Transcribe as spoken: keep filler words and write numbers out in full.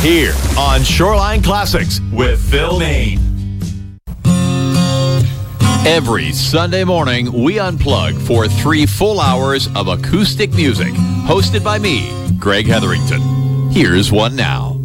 Here on Shoreline Classics with Phil Main. Every Sunday morning, we unplug for three full hours of acoustic music, hosted by me, Greg Hetherington. Here's one now.